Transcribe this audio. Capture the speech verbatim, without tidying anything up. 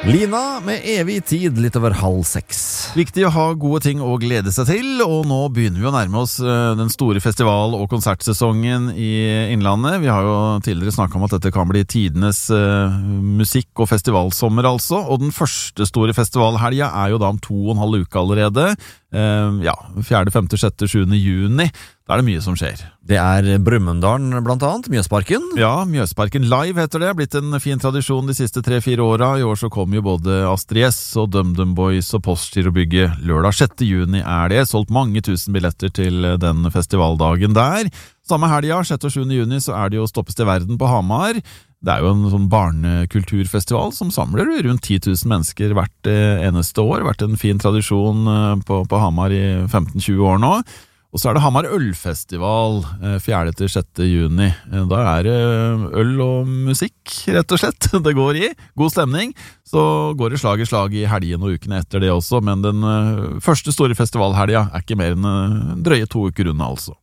Lina med evig tid, litt over halv seks. Viktig å ha gode ting å glede seg til, og nå begynner vi å nærme oss den store festival- og konsertsesongen i Innlandet. Vi har jo tidligere snakket om at dette kan bli tidenes uh, musikk- og festivalsommer altså, og den første store festivalhelga er jo da om to og en halv uke allerede. Uh, ja, fjerde, femte, sjette, sjuende juni. Da er det mye som skjer. Det er Brumunddal blant annet, Mjøsparken. Ja, Mjøsparken Live heter det. Blitt en fin tradisjon de siste tre-fire åra. I år så kom jo både Astrid S og DumDum Boys og Postgirobygget. Lørdag sjette juni er det. Solgt mange tusen billetter til den festivaldagen der. Samme helga, sjette og sjuende juni, så er det jo Stoppeste Verden på Hamar. Det er jo en sånn barnekulturfestival som samler rundt ti tusen mennesker hvert eneste år. Vært en fin tradisjon på, på Hamar i femten tjue år nå. Og så er det Hamar Ølfestival, fjerde til sjette juni. Da er det øl og musikk, rett og slett. Det går i. God stemning. Så går det slag i slag i helgen og ukene etter det også, men den første store festivalhelga er ikke mer enn drøye to uker unna altså.